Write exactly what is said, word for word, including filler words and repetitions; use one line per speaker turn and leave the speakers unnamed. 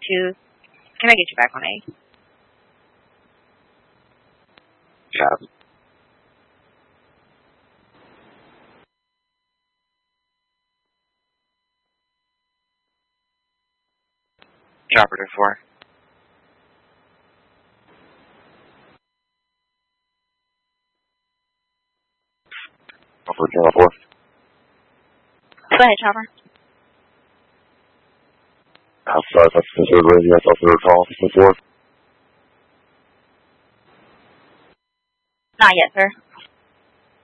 two. Can I get you back on eight?
Yeah. Operative four. Over channel four.
Go ahead, Chopper.
Outside, that's considered ready. That's also a call. Four.
Not yet, sir.